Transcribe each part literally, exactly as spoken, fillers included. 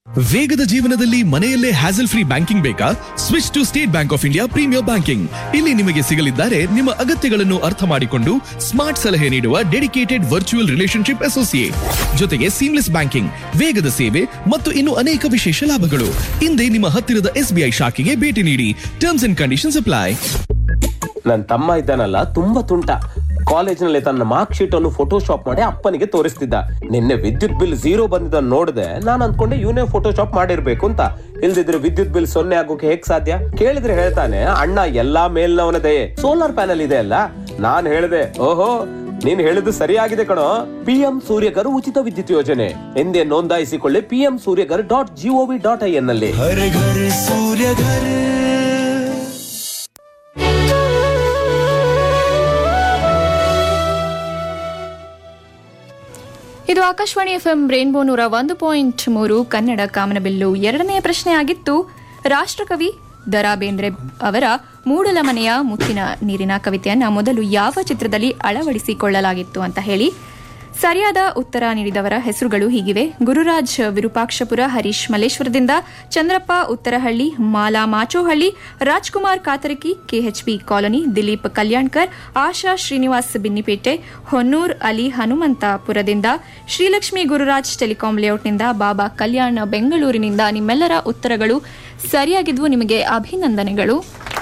ವೇಗದ ಜೀವನದಲ್ಲಿ ಮನೆಯಲ್ಲೇ ಹ್ಯಾಸಲ್ ಫ್ರೀ ಬ್ಯಾಂಕಿಂಗ್ ಬೇಕಾ? Switch to state bank of India premier banking. ಇಲ್ಲಿ ನಿಮಗೆ ಸಿಗಲಿದ್ದಾರೆ ನಿಮ್ಮ ಅಗತ್ಯಗಳನ್ನು ಅರ್ಥ ಮಾಡಿಕೊಂಡು ಸ್ಮಾರ್ಟ್ ಸಲಹೆ ನೀಡುವ ಡೆಡಿಕೇಟೆಡ್ ವರ್ಚುವಲ್ ರಿಲೇಶನ್ಶಿಪ್ ಅಸೋಸಿಯೇಟ್, ಜೊತೆಗೆ ಸೀಮ್ಲೆಸ್ ಬ್ಯಾಂಕಿಂಗ್, ವೇಗದ ಸೇವೆ ಮತ್ತು ಇನ್ನು ಅನೇಕ ವಿಶೇಷ ಲಾಭಗಳು. ಹಿಂದೆ ನಿಮ್ಮ ಹತ್ತಿರದ ಎಸ್ಬಿಐ ಶಾಖೆಗೆ ಭೇಟಿ ನೀಡಿ. Terms and conditions apply. ನನ್ನ ತಮ್ಮ ಇದ್ದಾನಲ್ಲ, ತುಂಬಾ ತುಂಟ. ಕಾಲೇಜಿನಲ್ಲಿ ತನ್ನ ಮಾರ್ಕ್ ಶೀಟ್ ಅನ್ನು ಫೋಟೋಶಾಪ್ ಮಾಡಿ ಅಪ್ಪನಿಗೆ ತೋರಿಸ್ತಿದ್ದ. ನಿನ್ನೆ ವಿದ್ಯುತ್ ಬಿಲ್ ಝೀರೋ ಬಂದಿದ್ದ ನೋಡಿದೆ. ನಾನು ಅನ್ಕೊಂಡೆ ಇವನೇ ಫೋಟೋಶಾಪ್ ಮಾಡಿರ್ಬೇಕು ಅಂತ. ಇಲ್ದಿದ್ರೆ ವಿದ್ಯುತ್ ಬಿಲ್ ಸೊನ್ನೆ ಆಗೋಕೆ ಹೇಗ್ ಸಾಧ್ಯ? ಕೇಳಿದ್ರೆ ಹೇಳ್ತಾನೆ, ಅಣ್ಣ ಎಲ್ಲಾ ಮೇಲ್ನವನ ದಯೆ, ಸೋಲಾರ್ ಪ್ಯಾನಲ್ ಇದೆ ಅಲ್ಲ. ನಾನ್ ಹೇಳಿದೆ, ಓಹೋ ನೀನ್ ಹೇಳಿದ್ದು ಸರಿಯಾಗಿದೆ ಕಣೋ. ಪಿಎಂ ಸೂರ್ಯಗರ್ ಉಚಿತ ವಿದ್ಯುತ್ ಯೋಜನೆ ಎಂದೇ ನೋಂದಾಯಿಸಿಕೊಳ್ಳಿ PM Surya Ghar dot gov dot I N ನಲ್ಲಿ. ಇದು ಆಕಾಶವಾಣಿ ಎಫ್ಎಂ ರೇನ್ಬೋ ನೂರ ಒಂದು ಪಾಯಿಂಟ್ ಮೂರು ಕನ್ನಡ ಕಾಮನಬಿಲ್ಲು. ಎರಡನೆಯ ಪ್ರಶ್ನೆ ಆಗಿತ್ತು, ರಾಷ್ಟ್ರಕವಿ ದ ರಾ ಬೇಂದ್ರೆ ಅವರ ಮೂಡಲಮನೆಯ ಮುತ್ತಿನ ನೀರಿನ ಕವಿತೆಯನ್ನು ಮೊದಲು ಯಾವ ಚಿತ್ರದಲ್ಲಿ ಅಳವಡಿಸಿಕೊಳ್ಳಲಾಗಿತ್ತು ಅಂತ ಹೇಳಿ. ಸರಿಯಾದ ಉತ್ತರ ನೀಡಿದವರ ಹೆಸರುಗಳು ಹೀಗಿವೆ: ಗುರುರಾಜ್ ವಿರೂಪಾಕ್ಷಪುರ, ಹರೀಶ್ ಮಲ್ಲೇಶ್ವರದಿಂದ, ಚಂದ್ರಪ್ಪ ಉತ್ತರಹಳ್ಳಿ, ಮಾಲಾ ಮಾಚೋಹಳ್ಳಿ, ರಾಜ್ಕುಮಾರ್ ಕಾತರಕಿ, ಕೆಎಚ್ಪಿ ಕಾಲೋನಿ, ದಿಲೀಪ್ ಕಲ್ಯಾಣ್ಕರ್, ಆಶಾ ಶ್ರೀನಿವಾಸ್ ಬಿನ್ನಿಪೇಟೆ, ಹೊನ್ನೂರ್ ಅಲಿ ಹನುಮಂತಪುರದಿಂದ, ಶ್ರೀಲಕ್ಷ್ಮಿ ಗುರುರಾಜ್ ಟೆಲಿಕಾಂ ಲೇಔಟ್ನಿಂದ, ಬಾಬಾ ಕಲ್ಯಾಣ್ ಬೆಂಗಳೂರಿನಿಂದ. ನಿಮ್ಮೆಲ್ಲರ ಉತ್ತರಗಳು ಸರಿಯಾಗಿದ್ವು, ನಿಮಗೆ ಅಭಿನಂದನೆಗಳು.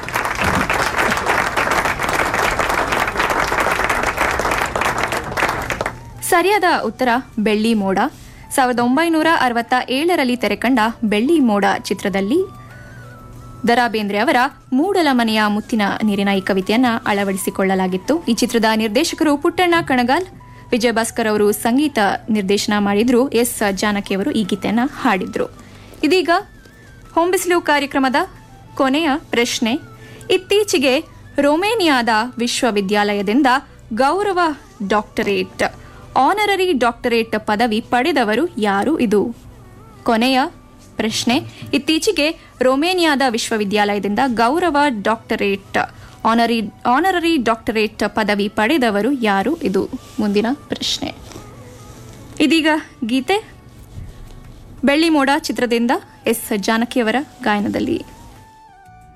ಸರಿಯಾದ ಉತ್ತರ ಬೆಳ್ಳಿ ಮೋಡ. ಸಾವಿರದ ಒಂಬೈನೂರ ಅರವತ್ತ ಏಳರಲ್ಲಿ ತೆರೆಕಂಡ ಬೆಳ್ಳಿ ಮೋಡ ಚಿತ್ರದಲ್ಲಿ ದ ರಾ ಬೇಂದ್ರೆ ಅವರ ಮೂಡಲಮನೆಯ ಮುತ್ತಿನ ನೀರಿನ ಈ ಕವಿತೆಯನ್ನು ಅಳವಡಿಸಿಕೊಳ್ಳಲಾಗಿತ್ತು. ಈ ಚಿತ್ರದ ನಿರ್ದೇಶಕರು ಪುಟ್ಟಣ್ಣ ಕಣಗಾಲ್, ವಿಜಯಭಾಸ್ಕರ್ ಅವರು ಸಂಗೀತ ನಿರ್ದೇಶನ ಮಾಡಿದ್ರು. ಎಸ್ ಜಾನಕಿ ಅವರು ಈ ಗೀತೆಯನ್ನು ಹಾಡಿದ್ರು. ಇದೀಗ ಹೊಂಬಿಸಿಲು ಕಾರ್ಯಕ್ರಮದ ಕೊನೆಯ ಪ್ರಶ್ನೆ. ಇತ್ತೀಚೆಗೆ ರೊಮೇನಿಯಾದ ವಿಶ್ವವಿದ್ಯಾಲಯದಿಂದ ಗೌರವ ಡಾಕ್ಟರೇಟ್ ಆನರರಿ ಡಾಕ್ಟರೇಟ್ ಪದವಿ ಪಡೆದವರು ಯಾರು? ಇದು ಕೊನೆಯ ಪ್ರಶ್ನೆ. ಇತ್ತೀಚೆಗೆ ರೊಮೇನಿಯಾದ ವಿಶ್ವವಿದ್ಯಾಲಯದಿಂದ ಗೌರವ ಡಾಕ್ಟರೇಟ್ ಆನರಿ ಆನರರಿ ಡಾಕ್ಟರೇಟ್ ಪದವಿ ಪಡೆದವರು ಯಾರು? ಇದು ಮುಂದಿನ ಪ್ರಶ್ನೆ. ಇದೀಗ ಗೀತೆ ಬೆಳ್ಳಿ ಮೋಡ ಚಿತ್ರದಿಂದ ಎಸ್ ಜಾನಕಿಯವರ ಗಾಯನದಲ್ಲಿ.